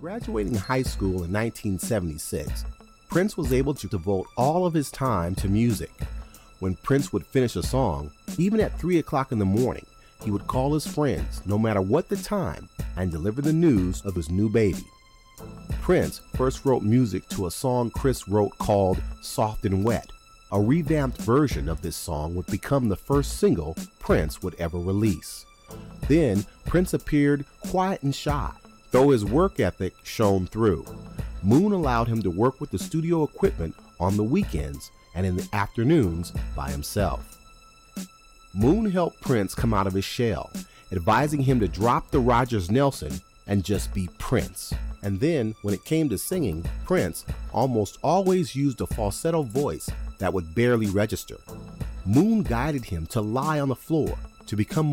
Graduating high school in 1976, Prince was able to devote all of his time to music. When Prince would finish a song, even at 3 o'clock in the morning, he would call his friends, no matter what the time, and deliver the news of his new baby. Prince first wrote music to a song Chris wrote called Soft and Wet. A revamped version of this song would become the first single Prince would ever release. Then, Prince appeared quiet and shy, though his work ethic shone through. Moon allowed him to work with the studio equipment on the weekends and in the afternoons by himself. Moon helped Prince come out of his shell, advising him to drop the Rogers-Nelson and just be Prince. And then, when it came to singing, Prince almost always used a falsetto voice that would barely register. Moon guided him to lie on the floor, to become